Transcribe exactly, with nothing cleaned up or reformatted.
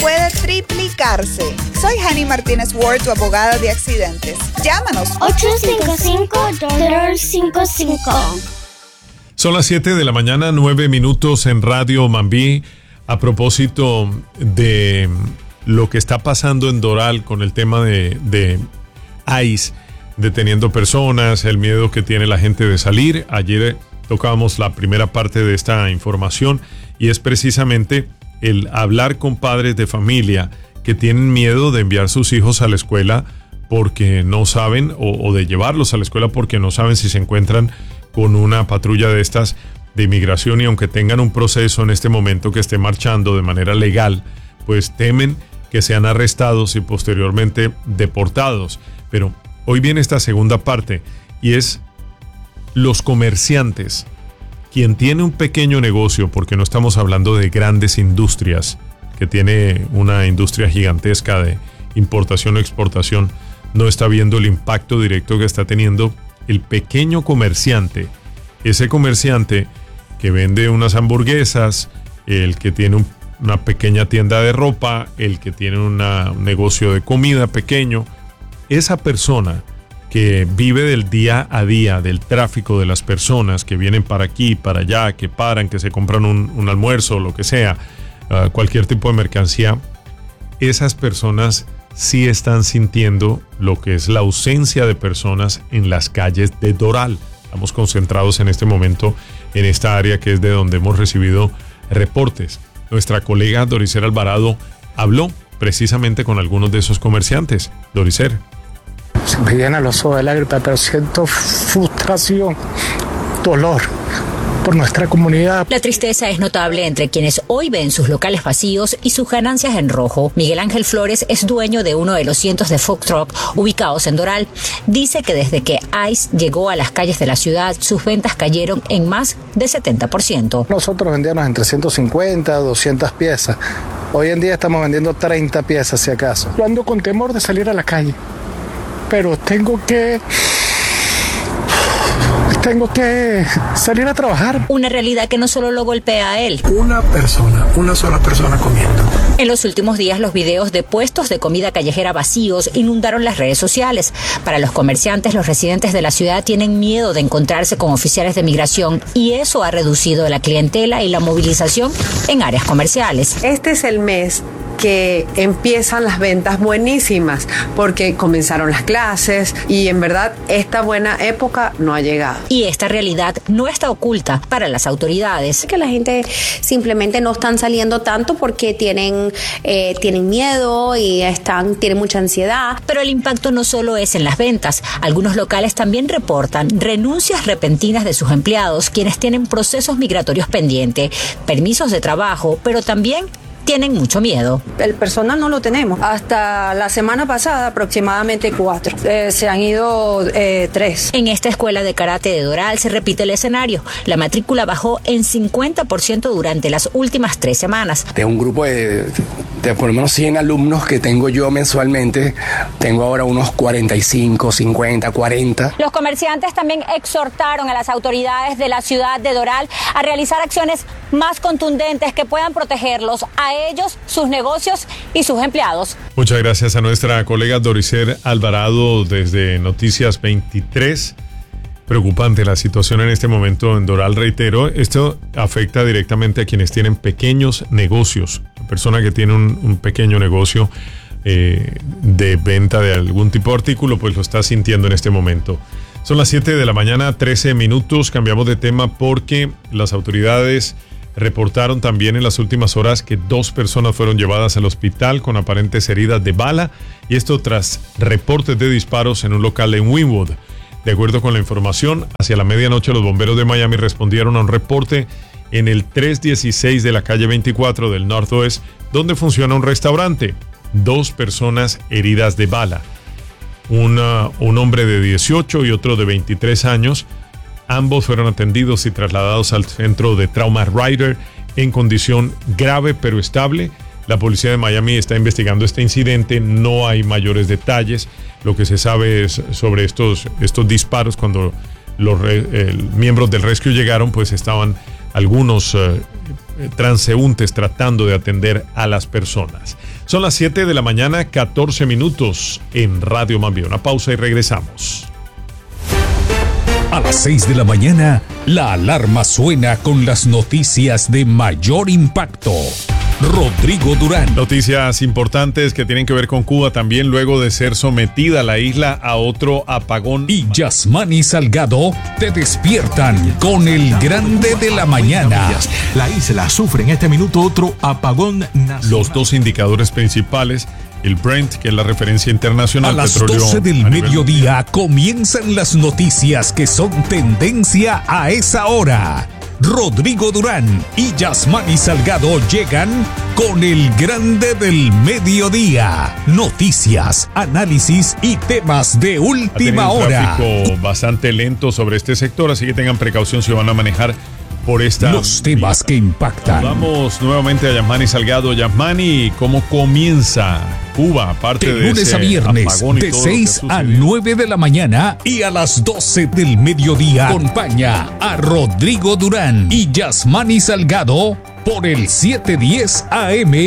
puede triplicarse. Soy Hani Martínez Ward, tu abogada de accidentes. Llámanos. ocho cinco cinco, dos cinco cinco. Son las siete de la mañana, nueve minutos en Radio Mambí. A propósito de lo que está pasando en Doral con el tema de, de ICE, deteniendo personas, el miedo que tiene la gente de salir. Ayer tocábamos la primera parte de esta información y es precisamente el hablar con padres de familia que tienen miedo de enviar sus hijos a la escuela porque no saben, o, o de llevarlos a la escuela porque no saben si se encuentran con una patrulla de estas de inmigración, y aunque tengan un proceso en este momento que esté marchando de manera legal, pues temen que sean arrestados y posteriormente deportados. Pero hoy viene esta segunda parte y es los comerciantes. Quien tiene un pequeño negocio, porque no estamos hablando de grandes industrias, que tiene una industria gigantesca de importación o exportación, no está viendo el impacto directo que está teniendo el pequeño comerciante. Ese comerciante que vende unas hamburguesas, el que tiene un, una pequeña tienda de ropa, el que tiene una, un negocio de comida pequeño, esa persona que vive del día a día, del tráfico de las personas que vienen para aquí, para allá, que paran, que se compran un, un almuerzo, lo que sea, uh, cualquier tipo de mercancía, esas personas sí están sintiendo lo que es la ausencia de personas en las calles de Doral. Estamos concentrados en este momento en esta área que es de donde hemos recibido reportes. Nuestra colega Doricer Alvarado habló precisamente con algunos de esos comerciantes. Doricer. Se me llenan los ojos de lágrimas, pero siento frustración, dolor por nuestra comunidad. La tristeza es notable entre quienes hoy ven sus locales vacíos y sus ganancias en rojo. Miguel Ángel Flores es dueño de uno de los cientos de food truck ubicados en Doral. Dice que desde que ICE llegó a las calles de la ciudad, sus ventas cayeron en más de setenta por ciento. Nosotros vendíamos entre ciento cincuenta, doscientas piezas. Hoy en día estamos vendiendo treinta piezas, si acaso. Yo ando con temor de salir a la calle, pero tengo que... Tengo que salir a trabajar. Una realidad que no solo lo golpea a él. Una persona, una sola persona comiendo. En los últimos días, los videos de puestos de comida callejera vacíos inundaron las redes sociales. Para los comerciantes, los residentes de la ciudad tienen miedo de encontrarse con oficiales de migración y eso ha reducido la clientela y la movilización en áreas comerciales. Este es el mes que empiezan las ventas buenísimas porque comenzaron las clases y en verdad esta buena época no ha llegado. Y esta realidad no está oculta para las autoridades. Que la gente simplemente no están saliendo tanto porque tienen, eh, tienen miedo y están, tienen mucha ansiedad. Pero el impacto no solo es en las ventas. Algunos locales también reportan renuncias repentinas de sus empleados, quienes tienen procesos migratorios pendientes, permisos de trabajo, pero también tienen mucho miedo. El personal no lo tenemos. Hasta la semana pasada aproximadamente cuatro. Eh, se han ido eh, tres. En esta escuela de karate de Doral se repite el escenario. La matrícula bajó en cincuenta por ciento durante las últimas tres semanas. De un grupo de, de por lo menos cien alumnos que tengo yo mensualmente, tengo ahora unos cuarenta y cinco, cincuenta, cuarenta. Los comerciantes también exhortaron a las autoridades de la ciudad de Doral a realizar acciones más contundentes que puedan protegerlos a ellos, sus negocios y sus empleados. Muchas gracias a nuestra colega Doricer Alvarado desde Noticias veintitrés. Preocupante la situación en este momento en Doral, reitero. Esto afecta directamente a quienes tienen pequeños negocios. La persona que tiene un, un pequeño negocio eh, de venta de algún tipo de artículo, pues lo está sintiendo en este momento. Son las siete de la mañana, trece minutos. Cambiamos de tema porque las autoridades reportaron también en las últimas horas que dos personas fueron llevadas al hospital con aparentes heridas de bala, y esto tras reportes de disparos en un local en Wynwood. De acuerdo con la información, hacia la medianoche los bomberos de Miami respondieron a un reporte en el trescientos dieciséis de la calle veinticuatro del Northwest, donde funciona un restaurante. Dos personas heridas de bala. Una, un hombre de dieciocho y otro de veintitrés años. Ambos fueron atendidos y trasladados al centro de Trauma Rider en condición grave pero estable. La policía de Miami está investigando este incidente. No hay mayores detalles. Lo que se sabe es sobre estos, estos disparos. Cuando los eh, miembros del rescue llegaron, pues estaban algunos eh, eh, transeúntes tratando de atender a las personas. Son las siete de la mañana, catorce minutos en Radio Mambí. Una pausa y regresamos. A las seis de la mañana, la alarma suena con las noticias de mayor impacto. Rodrigo Durán. Noticias importantes que tienen que ver con Cuba también, luego de ser sometida la isla a otro apagón. Y Yasmani Salgado te despiertan con el grande de la mañana. La isla sufre en este minuto otro apagón nacional. Los dos indicadores principales, el Brent, que es la referencia internacional. A las doce del mediodía comienzan las noticias que son tendencia a esa hora. Rodrigo Durán y Yasmani Salgado llegan con el grande del mediodía. Noticias, análisis y temas de última hora. Un tráfico bastante lento sobre este sector, así que tengan precaución si van a manejar por esta. Los temas vía que impactan. Vamos nuevamente a Yasmani Salgado. Yasmani, ¿cómo comienza Cuba? Aparte de, de lunes ese a viernes, de seis a nueve de la mañana y a las doce del mediodía. Acompaña a Rodrigo Durán y Yasmani Salgado por el setecientos diez A M